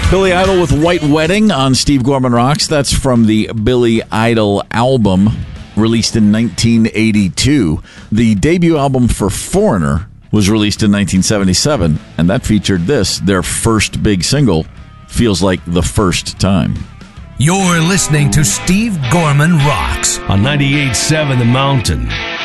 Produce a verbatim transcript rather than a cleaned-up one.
Billy Idol with White Wedding on Steve Gorman Rocks. That's from the Billy Idol album released in nineteen eighty-two. The debut album for Foreigner was released in nineteen seventy-seven, and that featured this, their first big single, Feels Like the First Time. You're listening to Steve Gorman Rocks on ninety-eight point seven The Mountain.